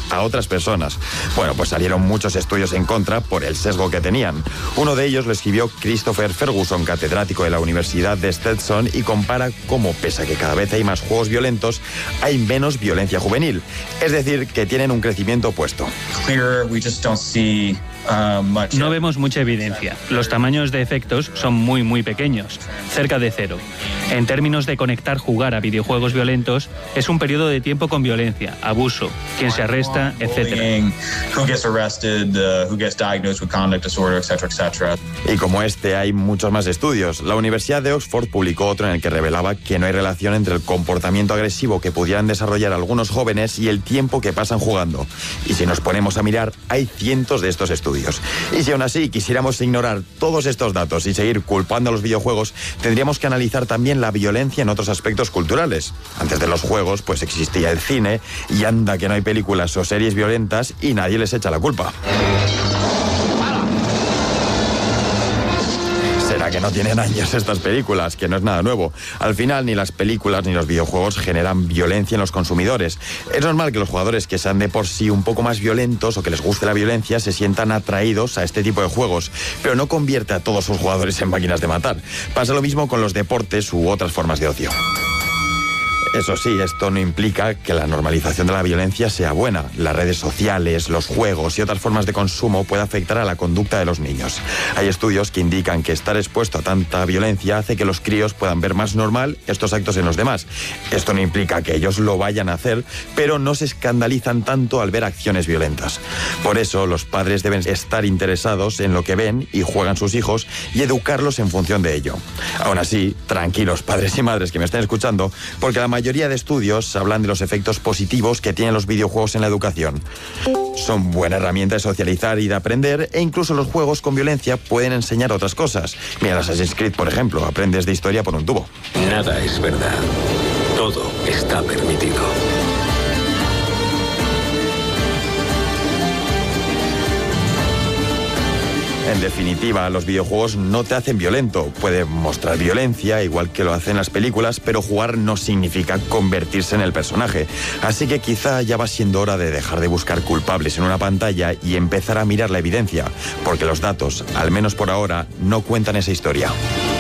a otras personas. Bueno, pues salieron muchos estudios en contra por el sesgo que tenían. Uno de ellos lo escribió Christopher Ferguson, catedrático de la Universidad de Stetson, y compara cómo, pese a que cada vez hay más juegos violentos, hay menos violencia juvenil. Es decir, que tienen un crecimiento opuesto. No vemos mucha evidencia. Los tamaños de efectos son muy pequeños, cerca de cero. En términos de conectar jugar a videojuegos violentos, es un periodo de tiempo con violencia, abuso, quien se arresta, etc. Y como este hay muchos más estudios. La Universidad de Oxford publicó otro en el que revelaba que no hay relación entre el comportamiento agresivo que pudieran desarrollar algunos jóvenes y el tiempo que pasan jugando. Y si nos ponemos a mirar, hay cientos de estos estudios. Y si aún así quisiéramos ignorar todos estos datos y seguir culpando a los videojuegos, tendríamos que analizar también la violencia en otros aspectos culturales. Antes de los juegos, pues existía el cine, y anda que no hay películas o series violentas y nadie les echa la culpa. Será que no tienen años estas películas, que no es nada nuevo. Al final, ni las películas ni los videojuegos generan violencia en los consumidores. Es normal que los jugadores que sean de por sí un poco más violentos o que les guste la violencia se sientan atraídos a este tipo de juegos, pero no convierte a todos sus jugadores en máquinas de matar. Pasa lo mismo con los deportes u otras formas de ocio. Eso sí, esto no implica que la normalización de la violencia sea buena. Las redes sociales, los juegos y otras formas de consumo pueden afectar a la conducta de los niños. Hay estudios que indican que estar expuesto a tanta violencia hace que los críos puedan ver más normal estos actos en los demás. Esto no implica que ellos lo vayan a hacer, pero no se escandalizan tanto al ver acciones violentas. Por eso, los padres deben estar interesados en lo que ven y juegan sus hijos y educarlos en función de ello. Aún así, tranquilos padres y madres que me estén escuchando, porque la mayoría de estudios hablan de los efectos positivos que tienen los videojuegos en la educación. Son buena herramienta de socializar y de aprender, e incluso los juegos con violencia pueden enseñar otras cosas. Mira, en Assassin's Creed, por ejemplo, aprendes de historia por un tubo. Nada es verdad. Todo está permitido. En definitiva, los videojuegos no te hacen violento. Pueden mostrar violencia, igual que lo hacen las películas, pero jugar no significa convertirse en el personaje. Así que quizá ya va siendo hora de dejar de buscar culpables en una pantalla y empezar a mirar la evidencia, porque los datos, al menos por ahora, no cuentan esa historia.